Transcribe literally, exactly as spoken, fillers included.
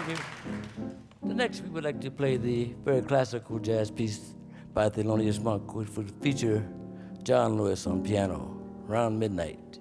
we, the next we would like to play the very classical jazz piece by Thelonious Monk, which would feature John Lewis on piano, Around Midnight.